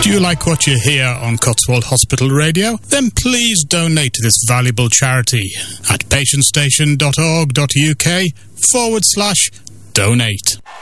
Do you like what you hear on Cotswold Hospital Radio? Then please donate to this valuable charity at patientstation.org.uk/donate.